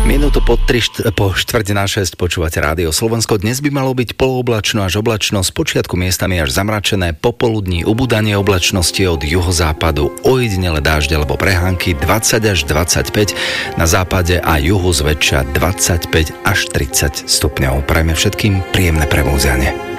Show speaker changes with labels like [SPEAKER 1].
[SPEAKER 1] Minútu po 5:45 počúvate Rádio Slovensko. Dnes by malo byť polooblačno až oblačno, z počiatku miestami až zamračené, popoludní ubúdanie oblačnosti od juhozápadu, ojedinele dážď alebo prehánky 20 až 25, na západe a juhu zväčša 25 až 30 stupňov. Prajme všetkým príjemné prebúdzanie.